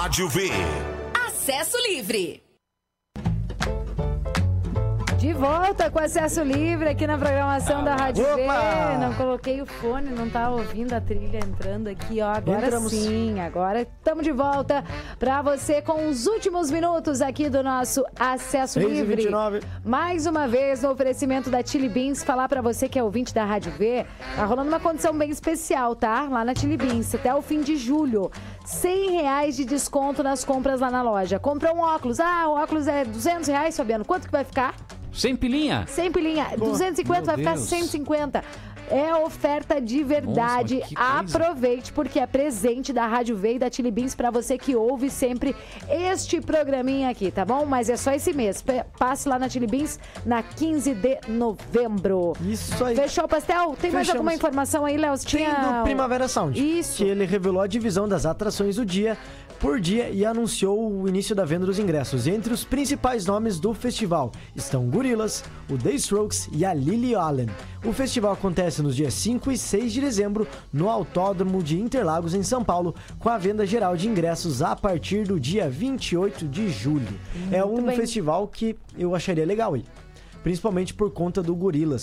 Rádio V. Acesso livre. De volta com acesso livre aqui na programação da Rádio V. Não coloquei o fone, não tá ouvindo a trilha entrando aqui, ó. Agora sim, agora estamos de volta pra você com os últimos minutos aqui do nosso acesso livre. 29. Mais uma vez, no oferecimento da Chili Beans, falar pra você que é ouvinte da Rádio V, tá rolando uma condição bem especial, tá? Lá na Chili Beans, até o fim de julho. R$100 de desconto nas compras lá na loja. Comprou um óculos. Ah, o óculos é R$200, Fabiano. Quanto que vai ficar? 100 pilinha? 100 pilinha. 250 vai ficar 150. É oferta de verdade. Nossa, aproveite, porque é presente da Rádio V e da Chili Beans pra você que ouve sempre este programinha aqui, tá bom? Mas é só esse mês. Passe lá na Chili Beans na 15 de novembro. Isso aí. Fechou o pastel? Tem mais alguma informação aí, Léo? Tem do Primavera Sound. Isso. Que ele revelou a divisão das atrações do dia por dia e anunciou o início da venda dos ingressos. Entre os principais nomes do festival estão Gorillaz, o The Strokes e a Lily Allen. O festival acontece nos dias 5 e 6 de dezembro no Autódromo de Interlagos, em São Paulo, com a venda geral de ingressos a partir do dia 28 de julho. É um festival que eu acharia legal ir, principalmente por conta do Gorillaz,